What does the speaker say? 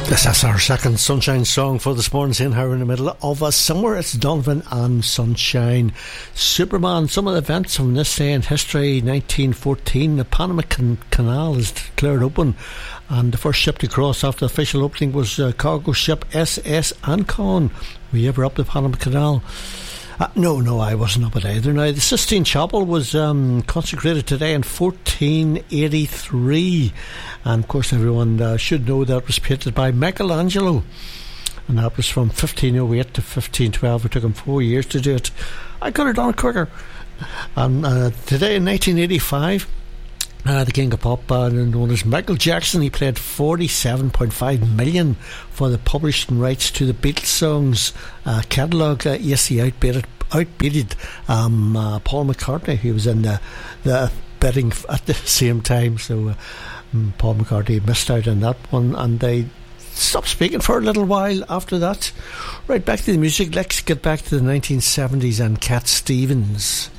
This is our second Sunshine song for this morning, seeing how we're in the middle of a summer. It's Donovan and Sunshine. Superman, some of the events from this day in history. 1914, the Panama Canal is declared open, and the first ship to cross after the official opening was cargo ship SS Ancon. Were you ever up the Panama Canal? No, I wasn't up it either. Now, the Sistine Chapel was consecrated today in 1483, and of course everyone should know that it was painted by Michelangelo, and that was from 1508 to 1512. It took him 4 years to do it. I could have done it quicker. And today in 1985, the king of pop, known as Michael Jackson, he paid $47.5 million for the publishing rights to the Beatles songs catalogue. Yes, he outbid Paul McCartney, who was in the bidding at the same time. So Paul McCartney missed out on that one, and they stopped speaking for a little while after that. Right, back to the music. Let's get back to the 1970s and Cat Stevens.